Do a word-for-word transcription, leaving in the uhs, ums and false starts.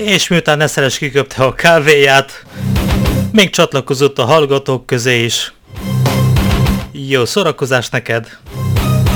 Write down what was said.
és miután Neszeres kiköpte a kávéját, még csatlakozott a hallgatók közé is. Jó szórakozást neked!